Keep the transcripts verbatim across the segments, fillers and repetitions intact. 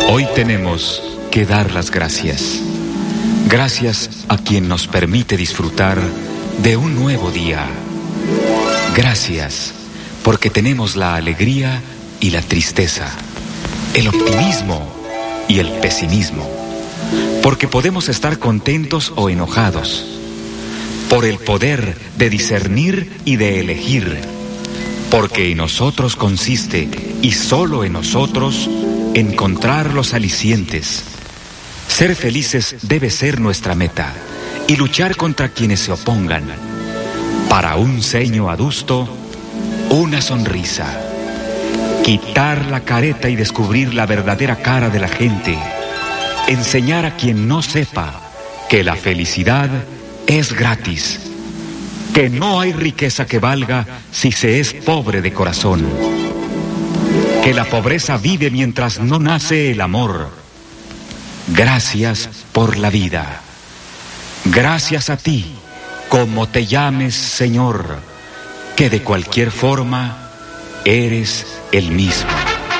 Hoy tenemos que dar las gracias. Gracias a quien nos permite disfrutar de un nuevo día. Gracias porque tenemos la alegría y la tristeza, el optimismo y el pesimismo, porque podemos estar contentos o enojados, por el poder de discernir y de elegir, porque en nosotros consiste, y solo en nosotros, encontrar los alicientes. Ser felices debe ser nuestra meta, y luchar contra quienes se opongan. Para un ceño adusto, una sonrisa. Quitar la careta y descubrir la verdadera cara de la gente. Enseñar a quien no sepa que la felicidad es gratis. Que no hay riqueza que valga si se es pobre de corazón. Que la pobreza vive mientras no nace el amor. Gracias por la vida. Gracias a ti, como te llames, Señor, que de cualquier forma eres el mismo.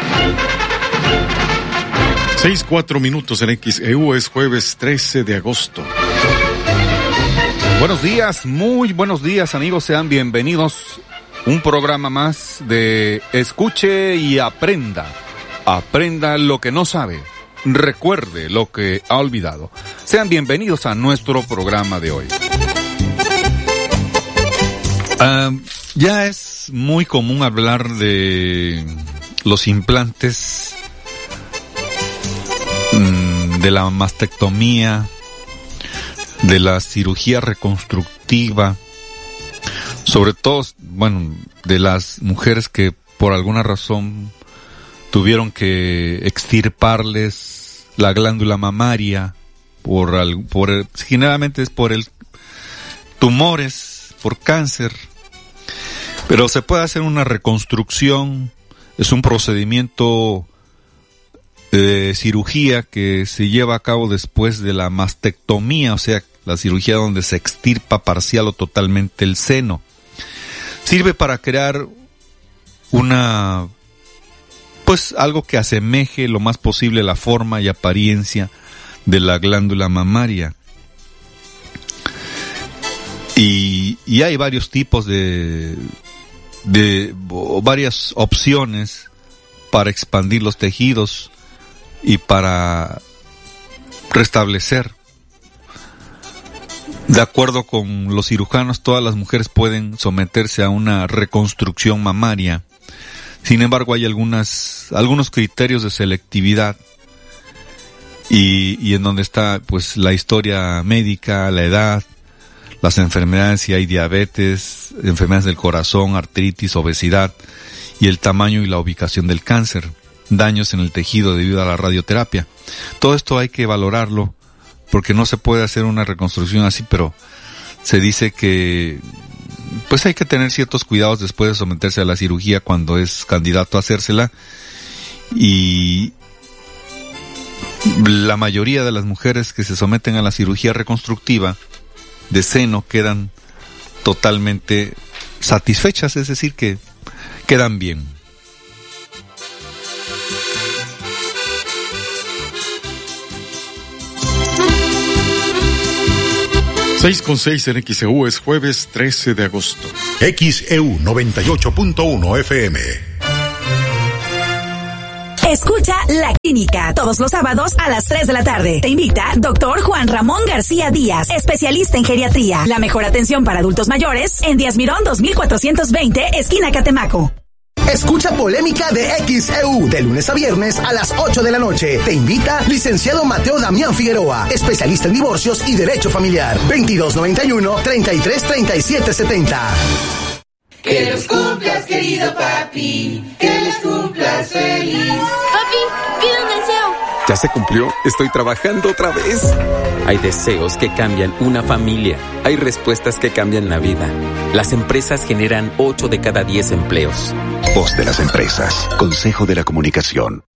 Seis, cuatro minutos en X E U, es jueves trece de agosto. Buenos días, muy buenos días, amigos, sean bienvenidos. Un programa más de Escuche y Aprenda. Aprenda lo que no sabe. Recuerde lo que ha olvidado. Sean bienvenidos a nuestro programa de hoy. Uh, ya es muy común hablar de los implantes, de la mastectomía, de la cirugía reconstructiva, sobre todo, bueno, de las mujeres que por alguna razón tuvieron que extirparles la glándula mamaria, por, por el, generalmente es por el tumores, por cáncer, pero se puede hacer una reconstrucción, es un procedimiento de cirugía que se lleva a cabo después de la mastectomía, o sea, la cirugía donde se extirpa parcial o totalmente el seno. Sirve para crear una, pues algo que asemeje lo más posible la forma y apariencia de la glándula mamaria. Y, y hay varios tipos de, de, o varias opciones para expandir los tejidos y para restablecer. De acuerdo con los cirujanos, todas las mujeres pueden someterse a una reconstrucción mamaria. Sin embargo, hay algunas, algunos criterios de selectividad y, y en donde está, pues, la historia médica, la edad, las enfermedades, si hay diabetes, enfermedades del corazón, artritis, obesidad y el tamaño y la ubicación del cáncer, daños en el tejido debido a la radioterapia. Todo esto hay que valorarlo porque no se puede hacer una reconstrucción así, pero se dice que pues hay que tener ciertos cuidados después de someterse a la cirugía cuando es candidato a hacérsela, y la mayoría de las mujeres que se someten a la cirugía reconstructiva de seno quedan totalmente satisfechas, es decir, que quedan bien. Seis con seis en X E U, es jueves trece de agosto. X E U noventa y ocho punto uno F M. Escucha La Clínica todos los sábados a las tres de la tarde. Te invita doctor Juan Ramón García Díaz, especialista en geriatría. La mejor atención para adultos mayores en Díaz Mirón dos mil cuatrocientos veinte, esquina Catemaco. Escucha Polémica de X E U de lunes a viernes a las ocho de la noche. Te invita licenciado Mateo Damián Figueroa, especialista en divorcios y derecho familiar. veintidós noventa y uno, treinta y tres, treinta y siete setenta. Que los cumplas, querido papi, que los cumplas feliz. Papi, pide un deseo. ¿Ya se cumplió? Estoy trabajando otra vez. Hay deseos que cambian una familia. Hay respuestas que cambian la vida. Las empresas generan ocho de cada diez empleos. Voz de las empresas. Consejo de la Comunicación.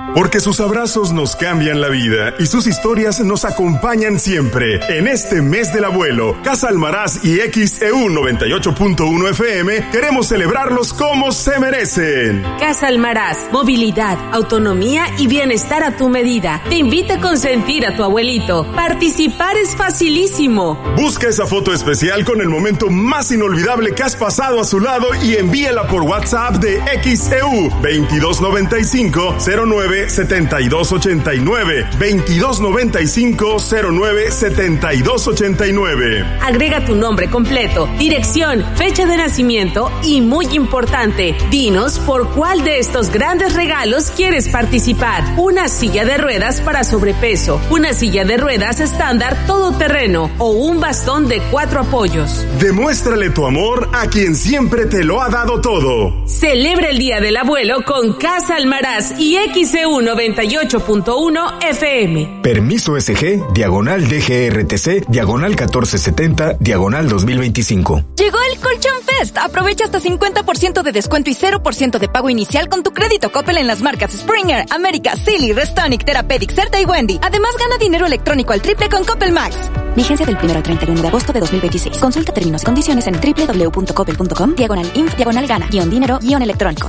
Porque sus abrazos nos cambian la vida y sus historias nos acompañan siempre. En este mes del abuelo, Casa Almaraz y X E U noventa y ocho punto uno F M queremos celebrarlos como se merecen. Casa Almaraz, movilidad, autonomía y bienestar a tu medida. Te invita a consentir a tu abuelito. Participar es facilísimo. Busca esa foto especial con el momento más inolvidable que has pasado a su lado y envíala por WhatsApp de X E U veintidós noventa y cinco cero nueve setenta y dos ochenta y nueve, veintidós noventa y cinco cero nueve setenta y dos ochenta y nueve. Agrega tu nombre completo, dirección, fecha de nacimiento y, muy importante, dinos por cuál de estos grandes regalos quieres participar. Una silla de ruedas para sobrepeso, una silla de ruedas estándar todoterreno o un bastón de cuatro apoyos. Demuéstrale tu amor a quien siempre te lo ha dado todo. Celebra el Día del Abuelo con Casa Almaraz y X E U noventa y ocho punto uno F M. Permiso S G, diagonal D G R T C, diagonal catorce setenta, diagonal dos mil veinticinco. Llegó el Colchón Fest. Aprovecha hasta cincuenta por ciento de descuento y cero por ciento de pago inicial con tu crédito Coppel en las marcas Springer, América, Silly, Restonic, Therapeutic, Certa y Wendy. Además, gana dinero electrónico al triple con Coppel Max. Vigencia del primero al treinta y uno de agosto de dos mil veintiséis. Consulta términos y condiciones en doble u doble u doble u punto coppel punto com, diagonal inf, diagonal gana, guión dinero, guión electrónico.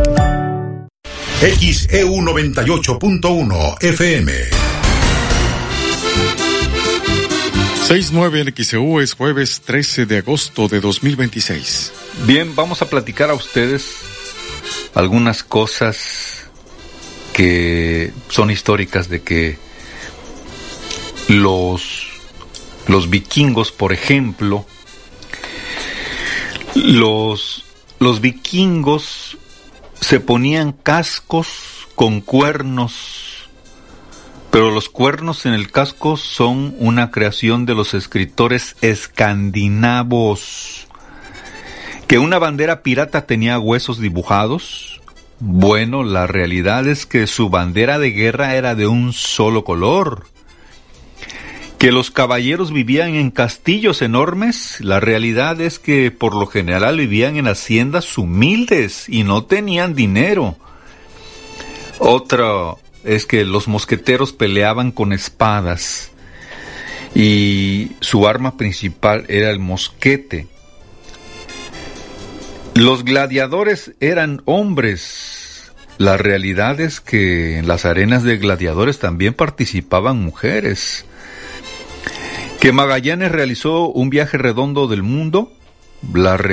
X E U noventa y ocho punto uno F M. seis nueve en X E U, es jueves trece de agosto de dos mil veintiséis. Bien, vamos a platicar a ustedes algunas cosas que son históricas de que los, los vikingos, por ejemplo, los, los vikingos se ponían cascos con cuernos, pero los cuernos en el casco son una creación de los escritores escandinavos. ¿Que una bandera pirata tenía huesos dibujados? Bueno, la realidad es que su bandera de guerra era de un solo color. ¿Que los caballeros vivían en castillos enormes? La realidad es que por lo general vivían en haciendas humildes y no tenían dinero. Otra es que los mosqueteros peleaban con espadas y su arma principal era el mosquete. Los gladiadores eran hombres. La realidad es que en las arenas de gladiadores también participaban mujeres. ¿Que Magallanes realizó un viaje redondo del mundo? La